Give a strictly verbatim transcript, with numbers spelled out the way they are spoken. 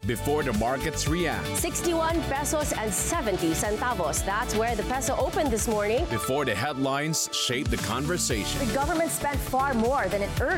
before the markets react. sixty-one pesos and seventy centavos. That's where the peso opened this morning. Before the headlines shape the conversation. The government spent far more than it earned